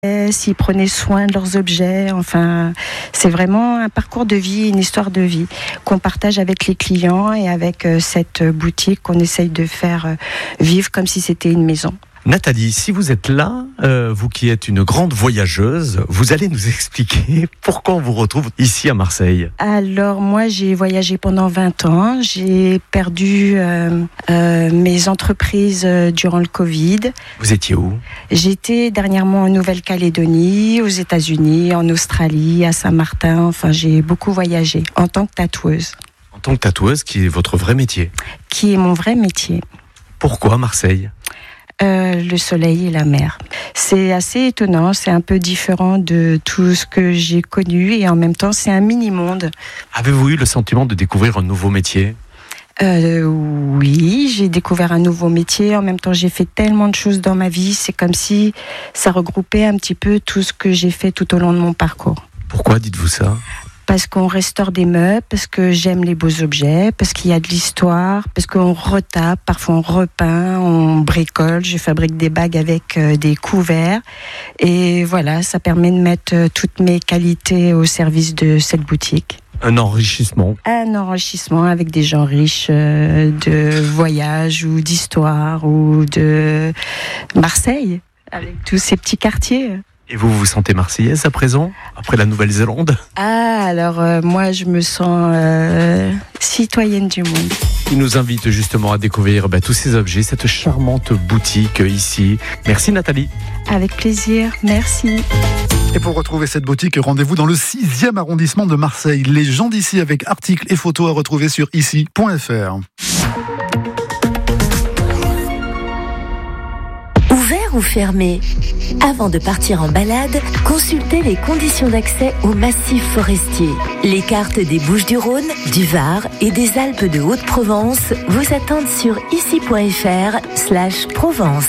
s'ils prenaient soin de leurs objets. Enfin, c'est vraiment un parcours de vie, une histoire de vie qu'on partage avec les clients et avec cette boutique qu'on essaye de faire vivre comme si c'était une maison. Nathalie, si vous êtes là, vous qui êtes une grande voyageuse, vous allez nous expliquer pourquoi on vous retrouve ici à Marseille. Alors moi j'ai voyagé pendant 20 ans, j'ai perdu mes entreprises durant le Covid. Vous étiez où ? J'étais dernièrement en Nouvelle-Calédonie, aux États-Unis, en Australie, à Saint-Martin, enfin j'ai beaucoup voyagé en tant que tatoueuse. En tant que tatoueuse, qui est votre vrai métier ? Qui est mon vrai métier. Pourquoi Marseille ? Le soleil et la mer. C'est assez étonnant, c'est un peu différent de tout ce que j'ai connu et en même temps c'est un mini-monde. Avez-vous eu le sentiment de découvrir un nouveau métier ? Oui, j'ai découvert un nouveau métier, en même temps j'ai fait tellement de choses dans ma vie, c'est comme si ça regroupait un petit peu tout ce que j'ai fait tout au long de mon parcours. Pourquoi dites-vous ça ? Parce qu'on restaure des meubles, parce que j'aime les beaux objets, parce qu'il y a de l'histoire, parce qu'on retape, parfois on repeint, on bricole. Je fabrique des bagues avec des couverts. Et voilà, ça permet de mettre toutes mes qualités au service de cette boutique. Un enrichissement. Un enrichissement avec des gens riches de voyage ou d'histoire ou de Marseille, avec tous ces petits quartiers. Et vous vous sentez marseillaise à présent, après la Nouvelle-Zélande ? Ah, alors moi je me sens citoyenne du monde. Il nous invite justement à découvrir tous ces objets, cette charmante boutique ici. Merci Nathalie. Avec plaisir, merci. Et pour retrouver cette boutique, rendez-vous dans le 6e arrondissement de Marseille. Les gens d'ici avec articles et photos à retrouver sur ici.fr. Ouvert ou fermé ? Avant de partir en balade, consultez les conditions d'accès au massif forestier. Les cartes des Bouches-du-Rhône, du Var et des Alpes de Haute-Provence vous attendent sur ici.fr/Provence.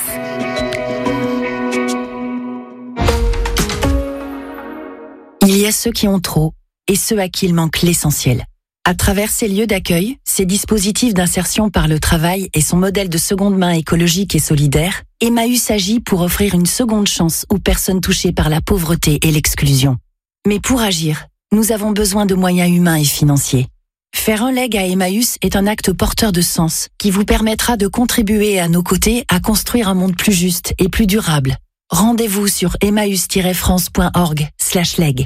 Il y a ceux qui ont trop et ceux à qui il manque l'essentiel. À travers ces lieux d'accueil, ces dispositifs d'insertion par le travail et son modèle de seconde main écologique et solidaire, Emmaüs agit pour offrir une seconde chance aux personnes touchées par la pauvreté et l'exclusion. Mais pour agir, nous avons besoin de moyens humains et financiers. Faire un leg à Emmaüs est un acte porteur de sens qui vous permettra de contribuer à nos côtés à construire un monde plus juste et plus durable. Rendez-vous sur emmaüs-france.org/leg.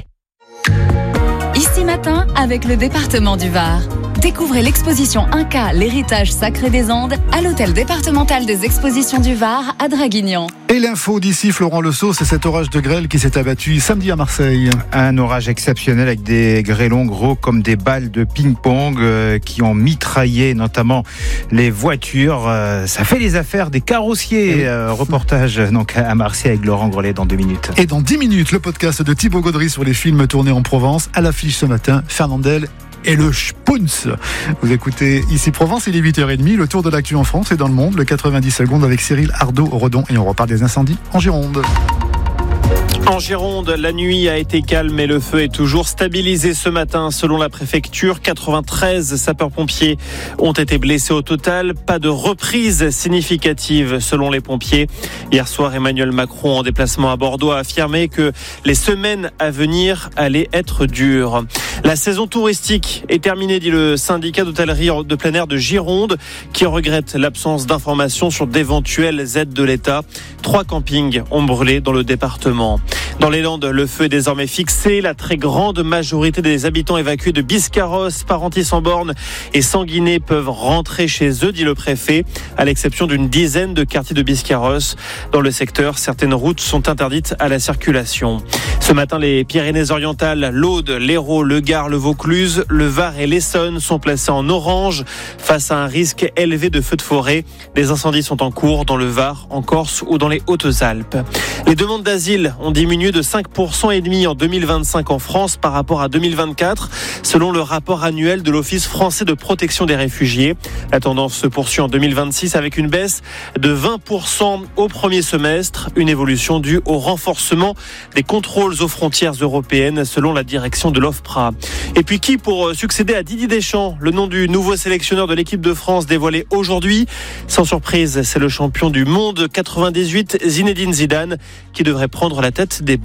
Ici Matin avec le département du Var. Découvrez l'exposition Inca, l'héritage sacré des Andes à l'hôtel départemental des expositions du Var à Draguignan. Et l'info d'ici, Florent Lesault, c'est cet orage de grêle qui s'est abattu samedi à Marseille. Un orage exceptionnel avec des grêlons gros comme des balles de ping-pong qui ont mitraillé notamment les voitures. Ça fait les affaires des carrossiers. Reportage donc à Marseille avec Laurent Grelet dans 2 minutes. Et dans 10 minutes, le podcast de Thibaut Gaudry sur les films tournés en Provence. À l'affiche ce matin, Fernandel et le Spunz. Vous écoutez ici Provence, il est 8h30, le tour de l'actu en France et dans le monde, le 90 secondes avec Cyril Ardo-Redon et on reparle des incendies en Gironde. En Gironde, la nuit a été calme et le feu est toujours stabilisé ce matin. Selon la préfecture, 93 sapeurs-pompiers ont été blessés au total. Pas de reprise significative selon les pompiers. Hier soir, Emmanuel Macron, en déplacement à Bordeaux, a affirmé que les semaines à venir allaient être dures. La saison touristique est terminée, dit le syndicat d'hôtellerie de plein air de Gironde, qui regrette l'absence d'informations sur d'éventuelles aides de l'État. 3 campings ont brûlé dans le département. Dans les Landes, le feu est désormais fixé. La très grande majorité des habitants évacués de Biscarrosse, Parentis-en-Born et Sanguinet peuvent rentrer chez eux, dit le préfet, à l'exception d'une dizaine de quartiers de Biscarrosse. Dans le secteur, certaines routes sont interdites à la circulation. Ce matin, les Pyrénées-Orientales, l'Aude, l'Hérault, le Gard, le Vaucluse, le Var et l'Essonne sont placés en orange face à un risque élevé de feux de forêt. Des incendies sont en cours dans le Var, en Corse ou dans les Hautes-Alpes. Les demandes d'asile ont diminué de 5,5% en 2025 en France par rapport à 2024, selon le rapport annuel de l'Office français de protection des réfugiés. La tendance se poursuit en 2026 avec une baisse de 20% au premier semestre, une évolution due au renforcement des contrôles aux frontières européennes, selon la direction de l'OFPRA. Et puis qui pour succéder à Didier Deschamps? Le nom du nouveau sélectionneur de l'équipe de France dévoilé aujourd'hui. Sans surprise, c'est le champion du monde 98, Zinedine Zidane, qui devrait prendre la tête des